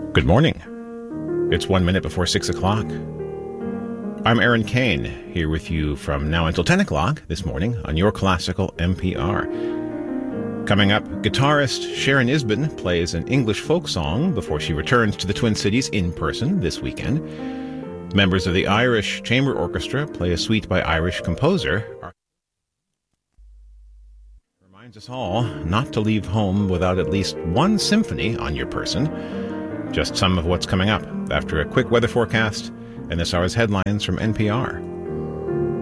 Good morning. It's 1 minute before 6 o'clock. I'm Aaron Kane, here with you from now until 10 o'clock this morning on your classical NPR. Coming up, guitarist Sharon Isbin plays an English folk song before she returns to the Twin Cities in person this weekend. Members of the Irish Chamber Orchestra play a suite by Irish composer. Reminds us all not to leave home without at least one symphony on your person. Just some of what's coming up after a quick weather forecast and this hour's headlines from NPR.